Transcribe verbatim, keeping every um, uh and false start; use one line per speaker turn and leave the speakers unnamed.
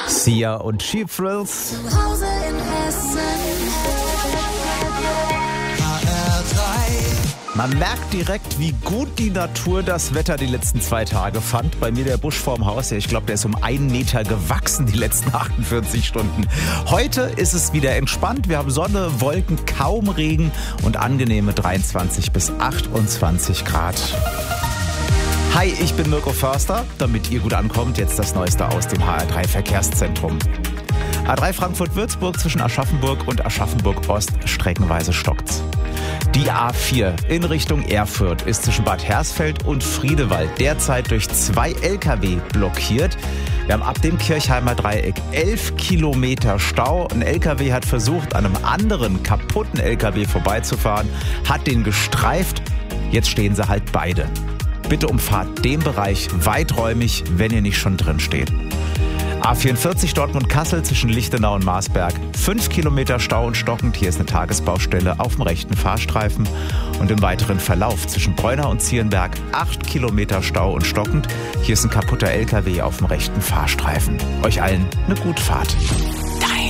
Sia und Cheap Thrills.
Zu Hause in Hessen.
Man merkt direkt, wie gut die Natur das Wetter die letzten zwei Tage fand. Bei mir der Busch vorm Haus, ich glaube, der ist um einen Meter gewachsen die letzten achtundvierzig Stunden. Heute ist es wieder entspannt. Wir haben Sonne, Wolken, kaum Regen und angenehme dreiundzwanzig bis achtundzwanzig Grad. Hi, ich bin Mirko Förster. Damit ihr gut ankommt, jetzt das Neueste aus dem H R drei Verkehrszentrum. A drei Frankfurt-Würzburg zwischen Aschaffenburg und Aschaffenburg-Ost streckenweise stockt's. Die A vier in Richtung Erfurt ist zwischen Bad Hersfeld und Friedewald derzeit durch zwei L K W blockiert. Wir haben ab dem Kirchheimer Dreieck elf Kilometer Stau. Ein L K W hat versucht, an einem anderen kaputten L K W vorbeizufahren, hat den gestreift. Jetzt stehen sie halt beide. Bitte umfahrt den Bereich weiträumig, wenn ihr nicht schon drin steht. A vierundvierzig Dortmund-Kassel zwischen Lichtenau und Marsberg. Fünf Kilometer Stau und stockend. Hier ist eine Tagesbaustelle auf dem rechten Fahrstreifen. Und im weiteren Verlauf zwischen Bräunau und Zierenberg acht Kilometer Stau und stockend. Hier ist ein kaputter L K W auf dem rechten Fahrstreifen. Euch allen eine gute Fahrt.